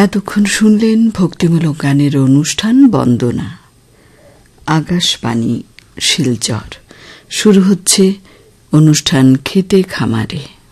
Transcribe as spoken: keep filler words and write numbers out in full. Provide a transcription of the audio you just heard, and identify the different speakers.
Speaker 1: এতক্ষণ শুনলেন ভক্তিমূলক গানের অনুষ্ঠান বন্দনা। আকাশবাণী শিলচর। শুরু হচ্ছে অনুষ্ঠান খেতে খামারে।